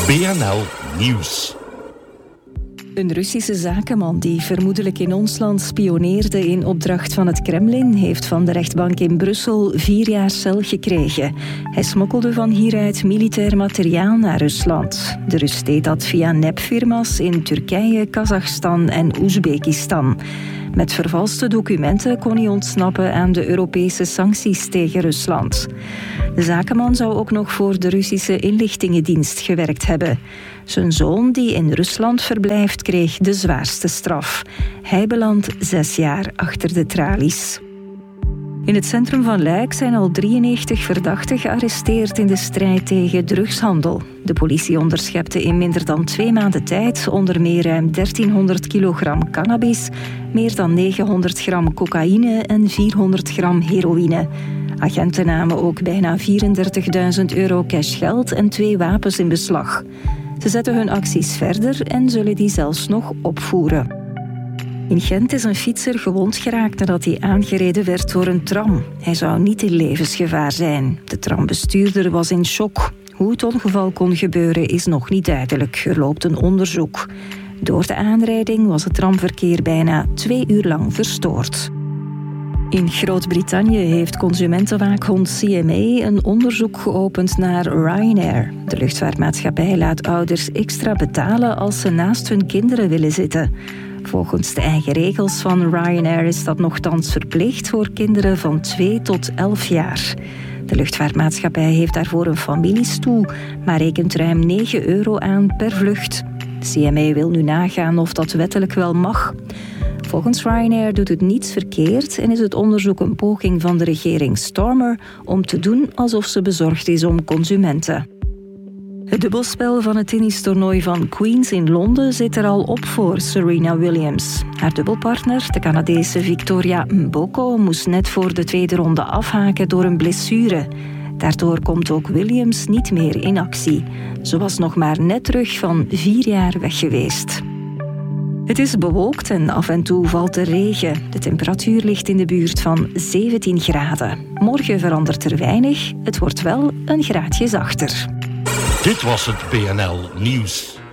BNL Nieuws. Een Russische zakenman die vermoedelijk in ons land spioneerde in opdracht van het Kremlin heeft van de rechtbank in Brussel 4 jaar cel gekregen. Hij smokkelde van hieruit militair materiaal naar Rusland. De Rus deed dat via nepfirma's in Turkije, Kazachstan en Oezbekistan. Met vervalste documenten kon hij ontsnappen aan de Europese sancties tegen Rusland. De zakenman zou ook nog voor de Russische inlichtingendienst gewerkt hebben. Zijn zoon, die in Rusland verblijft, kreeg de zwaarste straf. Hij belandt 6 jaar achter de tralies. In het centrum van Luik zijn al 93 verdachten gearresteerd in de strijd tegen drugshandel. De politie onderschepte in minder dan 2 maanden tijd onder meer ruim 1300 kilogram cannabis, meer dan 900 gram cocaïne en 400 gram heroïne. Agenten namen ook bijna 34.000 euro cashgeld en 2 wapens in beslag. Ze zetten hun acties verder en zullen die zelfs nog opvoeren. In Gent is een fietser gewond geraakt nadat hij aangereden werd door een tram. Hij zou niet in levensgevaar zijn. De trambestuurder was in shock. Hoe het ongeval kon gebeuren is nog niet duidelijk. Er loopt een onderzoek. Door de aanrijding was het tramverkeer bijna 2 uur lang verstoord. In Groot-Brittannië heeft consumentenwaakhond CMA een onderzoek geopend naar Ryanair. De luchtvaartmaatschappij laat ouders extra betalen als ze naast hun kinderen willen zitten. Volgens de eigen regels van Ryanair is dat nochtans verplicht voor kinderen van 2 tot 11 jaar. De luchtvaartmaatschappij heeft daarvoor een familiestoel, maar rekent ruim 9 euro aan per vlucht. CMA wil nu nagaan of dat wettelijk wel mag. Volgens Ryanair doet het niets verkeerd en is het onderzoek een poging van de regering Starmer om te doen alsof ze bezorgd is om consumenten. Het dubbelspel van het tennistoernooi van Queens in Londen zit er al op voor Serena Williams. Haar dubbelpartner, de Canadese Victoria Mboko, moest net voor de tweede ronde afhaken door een blessure. Daardoor komt ook Williams niet meer in actie. Ze was nog maar net terug van 4 jaar weg geweest. Het is bewolkt en af en toe valt er regen. De temperatuur ligt in de buurt van 17 graden. Morgen verandert er weinig. Het wordt wel een graadje zachter. Dit was het BNL Nieuws.